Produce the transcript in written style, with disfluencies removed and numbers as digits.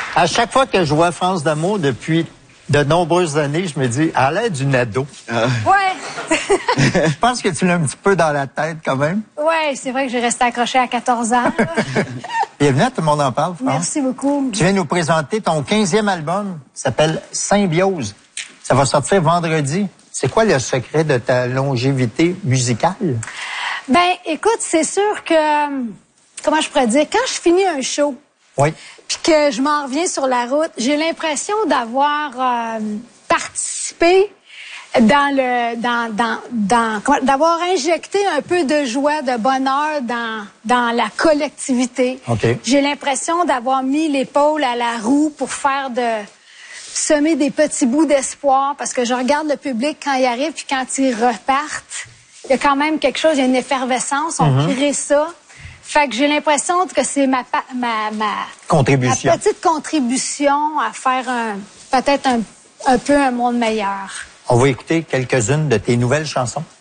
À chaque fois que je vois France d'amour depuis de nombreuses années, je me dis, à l'aide d'une ado. Ouais. Je pense que tu l'as un petit peu dans la tête quand même. Ouais, c'est vrai que j'ai resté accrochée à 14 ans. Bienvenue à Tout le monde en parle, France. Merci beaucoup. Tu viens nous présenter ton 15e album, qui s'appelle Symbiose. Ça va sortir vendredi. C'est quoi le secret de ta longévité musicale? Ben, écoute, c'est sûr que, comment je pourrais dire, quand je finis un show, Oui. puis que je m'en reviens sur la route, j'ai l'impression d'avoir participé d'avoir injecté un peu de joie, de bonheur dans la collectivité. Okay. J'ai l'impression d'avoir mis l'épaule à la roue pour semer des petits bouts d'espoir, parce que je regarde le public quand il arrive puis quand ils repartent, il y a quand même quelque chose, il y a une effervescence, on crée ça. Fait que j'ai l'impression que c'est ma contribution. Ma petite contribution à faire peut-être un peu un monde meilleur. On va écouter quelques-unes de tes nouvelles chansons.